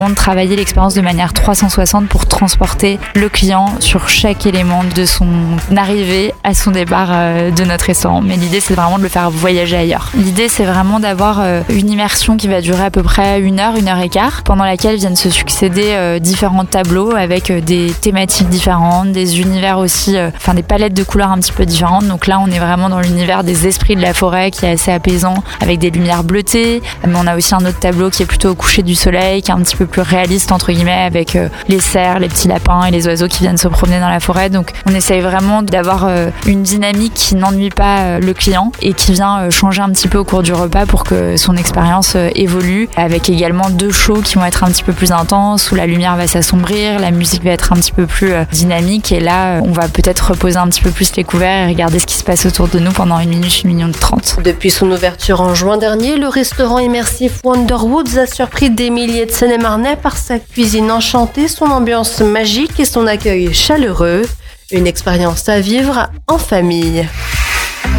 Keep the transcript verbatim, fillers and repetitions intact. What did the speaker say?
On travaillait l'expérience de manière trois cent soixante pour transporter le client sur chaque élément de son arrivée à son départ de notre restaurant. Mais l'idée, c'est vraiment de le faire voyager ailleurs. L'idée, c'est vraiment d'avoir une immersion qui va durer à peu près une heure, une heure et quart, pendant laquelle viennent se succéder différents tableaux avec des thématiques différentes, des univers aussi, enfin des palettes de couleurs un petit peu différentes. Donc là, on est vraiment dans l'univers des esprits de la forêt qui est assez apaisant, avec des lumières bleutées. Mais on a aussi un autre tableau qui est plutôt au coucher du soleil, qui est un petit peu plus réaliste entre guillemets, avec euh, les cerfs, les petits lapins et les oiseaux qui viennent se promener dans la forêt. Donc on essaye vraiment d'avoir euh, une dynamique qui n'ennuie pas euh, le client et qui vient euh, changer un petit peu au cours du repas pour que son expérience euh, évolue, avec également deux shows qui vont être un petit peu plus intenses, où la lumière va s'assombrir, la musique va être un petit peu plus euh, dynamique, et là euh, on va peut-être reposer un petit peu plus les couverts et regarder ce qui se passe autour de nous pendant une minute, une minute trente. Depuis son ouverture en juin dernier, le restaurant immersif Wonderwoods a surpris des milliers de Seine-et-Marnais par sa cuisine enchantée, son ambiance magique et son accueil chaleureux. Une expérience à vivre en famille.